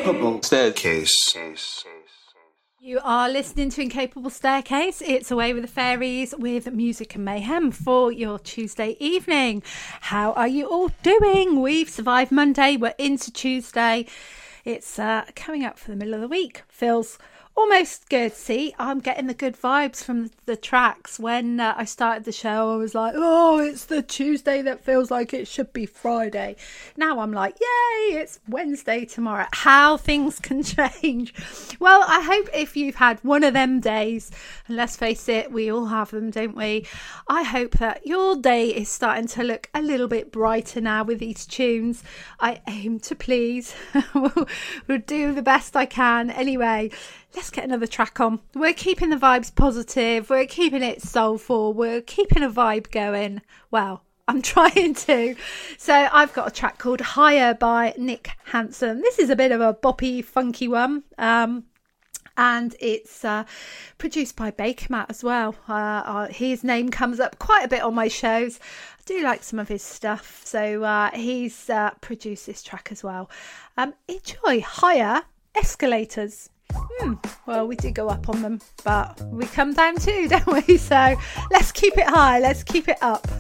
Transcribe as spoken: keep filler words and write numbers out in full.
Incapable Staircase. You are listening to Incapable Staircase. It's Away with the Fairies with Music and Mayhem for your Tuesday evening. How are you all doing? We've survived Monday. We're into Tuesday. It's uh, coming up for the middle of the week. Feels almost good. See, I'm getting the good vibes from the tracks. When uh, I started the show, I was like, oh, it's the Tuesday that feels like it should be Friday. Now I'm like, yay, it's Wednesday tomorrow. How things can change. Well, I hope if you've had one of them days, and let's face it, we all have them, don't we? I hope that your day is starting to look a little bit brighter now with these tunes. I aim to please. we'll, we'll do the best I can. Anyway, let's get another track on. We're keeping the vibes positive. We're keeping it soulful. We're keeping a vibe going. Well, I'm trying to. So I've got a track called Higher by Nick Hansen. This is a bit of a boppy, funky one. Um, and it's uh, produced by Bakermat as well. Uh, uh, his name comes up quite a bit on my shows. I do like some of his stuff. So uh, he's uh, produced this track as well. Um, enjoy Higher Escalators. Hmm. Well, we do go up on them, but we come down too, don't we? So let's keep it high. Let's keep it up.